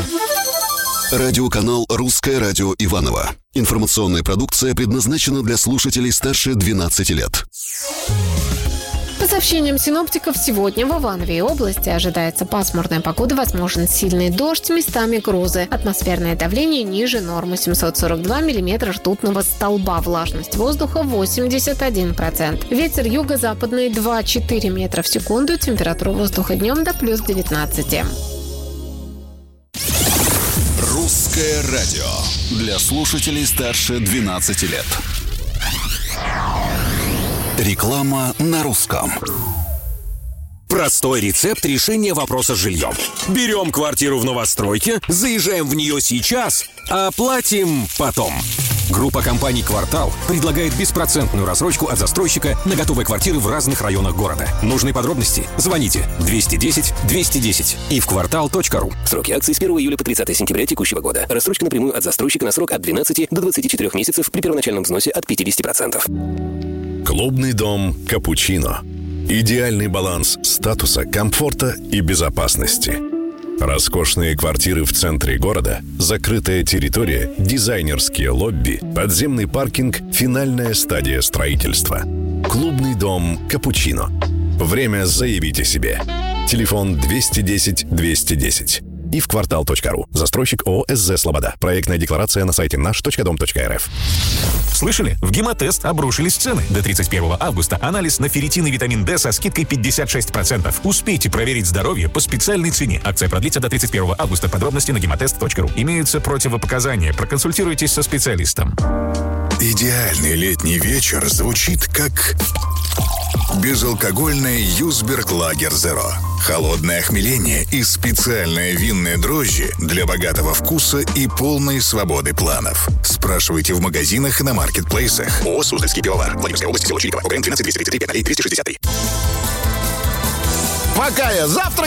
Радиоканал «Русское радио Иваново». Информационная продукция предназначена для слушателей старше 12 лет. По сообщениям синоптиков, сегодня в Иванове и области ожидается пасмурная погода, возможен сильный дождь, местами грозы. Атмосферное давление ниже нормы 742 миллиметра ртутного столба. Влажность воздуха 81%. Ветер юго-западный 2-4 метра в секунду. Температура воздуха днем до плюс 19. «Русское радио» для слушателей старше 12 лет. Реклама на русском. Простой рецепт решения вопроса с жильем. Берем квартиру в новостройке, заезжаем в нее сейчас, а платим потом. Группа компаний «Квартал» предлагает беспроцентную рассрочку от застройщика на готовые квартиры в разных районах города. Нужны подробности? Звоните 210-210 и в квартал.ру. Сроки акции с 1 июля по 30 сентября текущего года. Рассрочка напрямую от застройщика на срок от 12 до 24 месяцев при первоначальном взносе от 50%. Клубный дом «Капучино». Идеальный баланс статуса, комфорта и безопасности. Роскошные квартиры в центре города, закрытая территория, дизайнерские лобби, подземный паркинг, финальная стадия строительства. Клубный дом «Капучино». Время заявить о себе. Телефон 210-210. И в квартал.ру. Застройщик ООО «СЗ Слобода». Проектная декларация на сайте наш.дом.рф. Слышали? В Гемотест обрушились цены. До 31 августа анализ на ферритин и витамин D со скидкой 56%. Успейте проверить здоровье по специальной цене. Акция продлится до 31 августа. Подробности на gematest.ru. Имеются противопоказания. Проконсультируйтесь со специалистом. Идеальный летний вечер звучит как безалкогольное Юсберг Лагер Зеро. Холодное охмеление и специальные винные дрожжи для богатого вкуса и полной свободы планов. Спрашивайте в магазинах и на маркетплейсах. ООО «Суздальский пивовар». Владимирская область, село Чириково. ОГРН 12 233 5 3 363. Пока я завтра